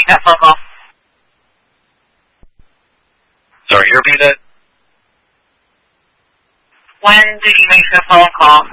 make that phone call? Sorry, you repeat that? When did you make the phone call?